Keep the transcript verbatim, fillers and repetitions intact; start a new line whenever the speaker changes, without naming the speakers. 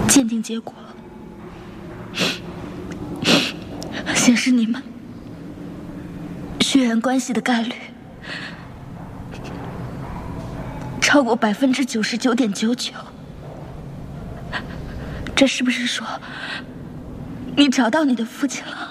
鉴定结果显示你们血缘关系的概率超过百分之九十九点九九。这是不是说你找到你的父亲了？